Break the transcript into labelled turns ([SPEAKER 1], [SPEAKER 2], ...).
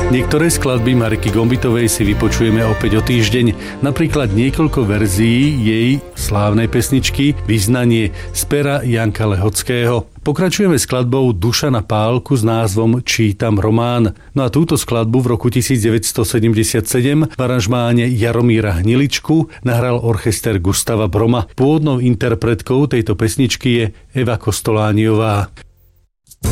[SPEAKER 1] Niektoré skladby Mariky Gombitovej si vypočujeme opäť o týždeň, napríklad niekoľko verzií jej slávnej pesničky Vyznanie z pera Janka Lehockého. Pokračujeme skladbou Dušana Pálku s názvom Čítam román. No a túto skladbu v roku 1977 v aranžmáne Jaromíra Hniličku nahral orchester Gustava Broma. Pôvodnou interpretkou tejto pesničky je Eva Kostolániová.